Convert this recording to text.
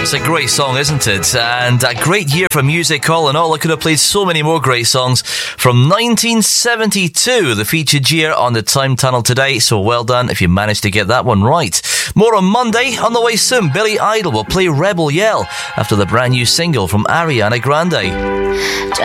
It's a great song, isn't it? And a great year for music all in all. I could have played so many more great songs from 1972, the featured year on the Time Tunnel today. So well done if you managed to get that one right. More on Monday. On the way soon, Billy Idol will play Rebel Yell after the brand new single from Ariana Grande.